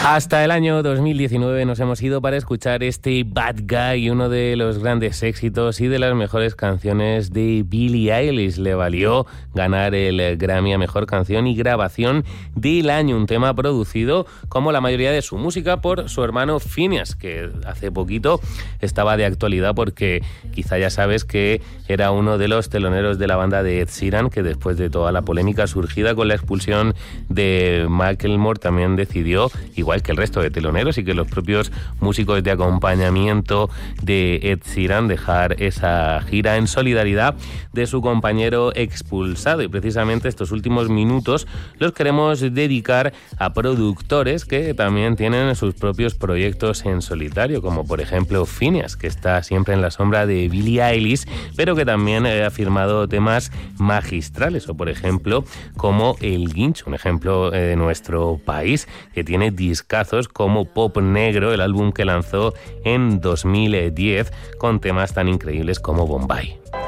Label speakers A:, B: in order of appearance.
A: Hasta el año 2019 nos hemos ido para escuchar este Bad Guy, uno de los grandes éxitos y de las mejores canciones de Billie Eilish. Le valió ganar el Grammy a Mejor Canción y Grabación del Año, un tema producido, como la mayoría de su música, por su hermano Finneas, que hace poquito estaba de actualidad porque quizá ya sabes que era uno de los teloneros de la banda de Ed Sheeran, que después de toda la polémica surgida con la expulsión de Macklemore también decidió, igual que el resto de teloneros y que los propios músicos de acompañamiento de Ed Sheeran, dejar esa gira en solidaridad de su compañero expulsado. Y precisamente estos últimos minutos los queremos dedicar a productores que también tienen sus propios proyectos en solitario, como por ejemplo Finneas, que está siempre en la sombra de Billie Eilish, pero que también ha firmado temas magistrales, o por ejemplo como El Guincho, un ejemplo de nuestro país, que tiene discazos como Pop Negro, el álbum que lanzó en 2010, con temas tan increíbles como Bombay.